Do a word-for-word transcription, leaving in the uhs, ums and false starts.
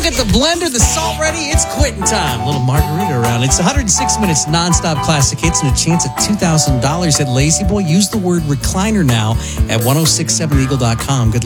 get the blender, the salt ready. It's quitting time. A little margarita around. It's one hundred six minutes nonstop classic hits and a chance at two thousand dollars at Lazy Boy. Use the word recliner now at ten sixty-seven eagle dot com. Good